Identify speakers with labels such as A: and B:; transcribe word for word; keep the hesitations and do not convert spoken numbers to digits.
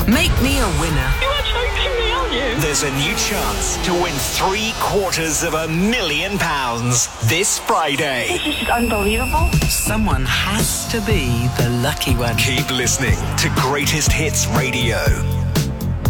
A: Make me a winner.
B: You are joking me, aren't you?
C: There's a new chance to win three quarters of a million pounds this Friday.
B: This is just unbelievable.
A: Someone has to be the lucky one.
C: Keep listening to Greatest Hits Radio.